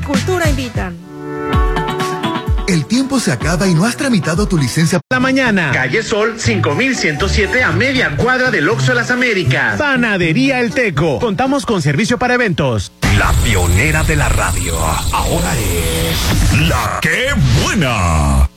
Agricultura invitan. El tiempo se acaba y no has tramitado tu licencia. La mañana. Calle Sol, 5107 a media cuadra del Oxxo de las Américas. Panadería El Teco. Contamos con servicio para eventos. La pionera de la radio. Ahora es La Qué Buena.